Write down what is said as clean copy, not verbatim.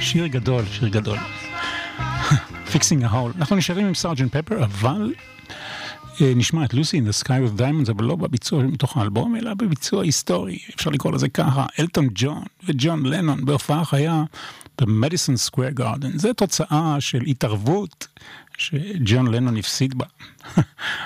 שיר גדול, שיר גדול. Fixing a hole. אנחנו נשארים עם סארג'נט פפר, אבל נשמע את לוסי in the sky with diamonds, אבל לא בביצוע מתוך האלבום, אלא בביצוע היסטורי. אפשר לקרוא לזה ככה, אלטון ג'ון וג'ון לנון בהופעה חיה במדיסון סקוואר גארדן. זה תוצאה של התערבות שג'ון לנון הפסיד בה.